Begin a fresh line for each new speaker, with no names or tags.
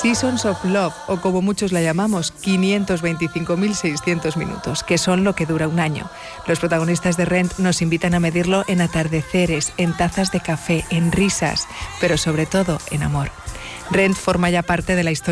Seasons of Love, o como muchos la llamamos, 525.600 minutos, que son lo que dura un año. Los protagonistas de Rent nos invitan a medirlo en atardeceres, en tazas de café, en risas, pero sobre todo en amor. Rent forma ya parte de la historia